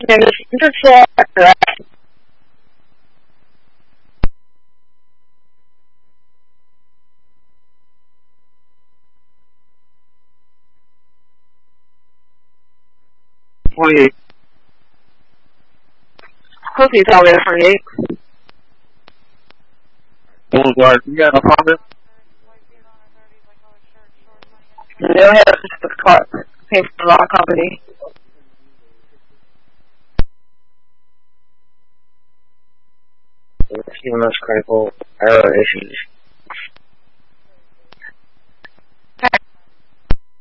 And this interchange. Pussy told me 28. Boulevard, you got no comment? They don't have the car. Pay for the law company. CMS critical error issues.